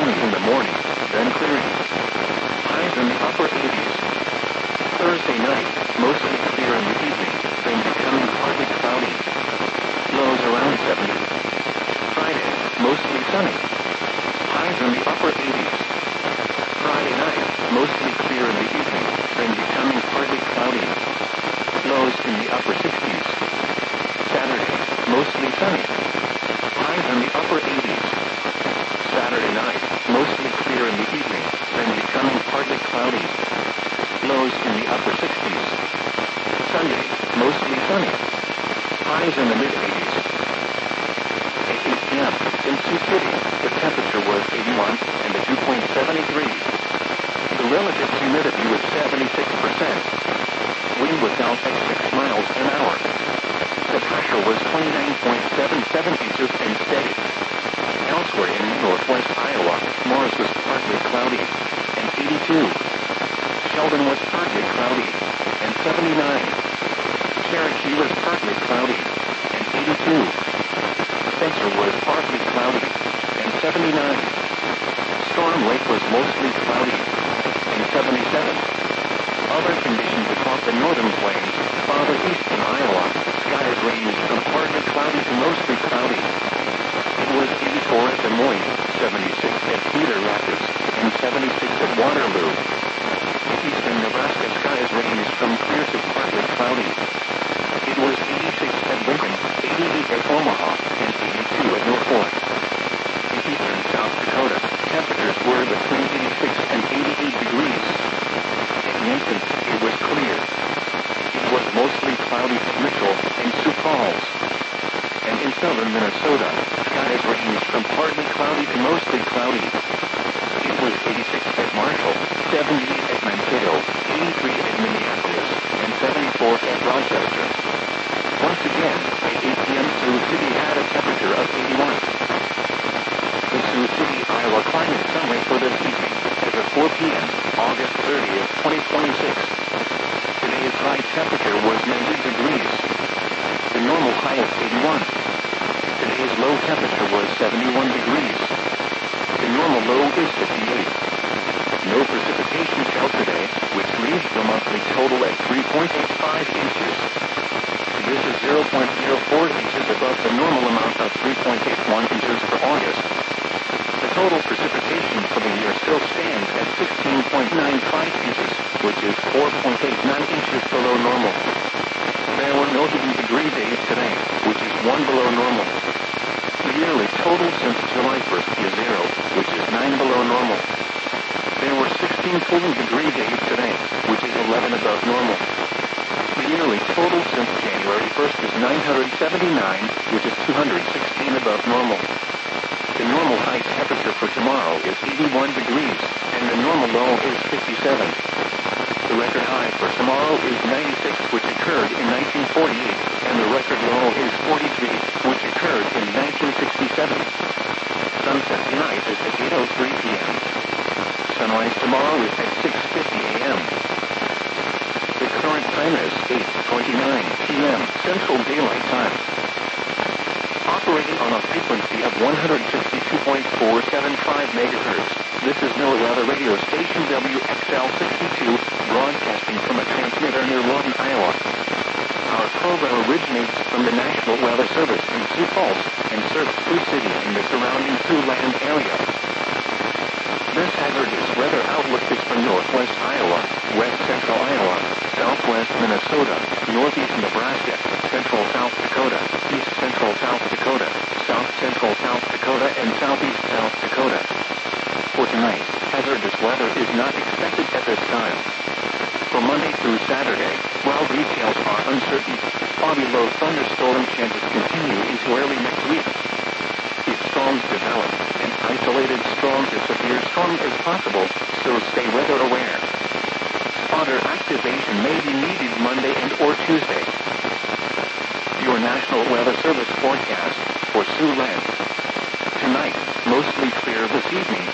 sunny in the morning, then clearing. Highs in the upper 80s. Thursday night, mostly clear in the evening, then becoming partly cloudy. Lows around 70. Friday, mostly sunny. Highs in the upper 80s. Friday night, mostly clear in the evening, then becoming partly cloudy. Lows in the upper 60s. Saturday, mostly sunny. Highs in the upper 80s. Saturday night, mostly clear in the evening, then becoming partly cloudy. Lows in the upper 60s. Sunday, mostly sunny. Highs in the mid-80s. At 8 p.m. in Sioux City, the temperature was 81 and the dew point 73. The relative humidity was 76%. Wind was south at 6 miles an hour. The pressure was 29.77 inches and steady. Elsewhere in northwest Iowa, Morris was partly cloudy and 82. Sheldon was partly cloudy and 79. Cherokee was partly cloudy and 82. Spencer was partly cloudy and 79. Storm Lake was mostly cloudy and 77. Other conditions across the northern plains, farther east in Iowa, skies ranged from partly cloudy to mostly cloudy. It was 84 at Des Moines, 76 at Cedar Rapids, and 76 at Waterloo. Eastern Nebraska skies ranged from clear to partly cloudy. It was 86 at Lincoln, 88 at Omaha, and 82 at Norfolk. In eastern South Dakota, temperatures were between 86 and 88 degrees. At Yankton, it was clear. It was mostly cloudy at Mitchell and Sioux Falls. And in southern Minnesota, skies ranged from partly cloudy to mostly cloudy. It was 86 at Marshall, 78 at Mankato, 83 at Minneapolis, and 74 at Rochester. Once again, at 8 p.m. Sioux City had a temperature of 81. The Sioux City, Iowa climate summary for this evening, as of 4 p.m., August 30th, 2026. Today's high temperature was 90 degrees. The normal high is 81. Today's low temperature was 71 degrees. The normal low is 58. No precipitation fell today, which leaves the monthly total at 3.85 inches. This is 0.04 inches above the normal amount of 3.81 inches for August. The total precipitation for the year still stands at 16.95 inches, which is 4.89 inches below normal. There were no heating degree days today, which is 1 below normal. The yearly total since July 1st is 0, which is 9 below normal. There were 16 cooling degree days today, which is 11 above normal. The yearly total since January 1st is 979, which is 216 above normal. The normal high temperature for tomorrow is 81 degrees, and the normal low is 57. The record high for tomorrow is 96, which occurred in 1948, and the record low is 43, which occurred in 1967. Sunset tonight is at 8:03 p.m. Sunrise tomorrow is at 6:50 a.m. The current time is 8:29 p.m. Central Daylight Time. Operating on a frequency of 162.475 megahertz, this is No Weather radio station WXL62, broadcasting from a transmitter near Lawton, Iowa. Our program originates from the National Weather Service in Sioux Falls and serves Sioux City and the surrounding Siouxland area. This hazardous weather outlook is for northwest Iowa, west central Iowa, southwest Minnesota, northeast Nebraska, central South Dakota, east central South Dakota, south central South Dakota, and southeast South Dakota. For tonight, hazardous weather is not expected at this time. For Monday through Saturday, while details are uncertain, foggy low thunderstorm chances continue into early next week. If storms develop, an isolated strong to severe storm is possible,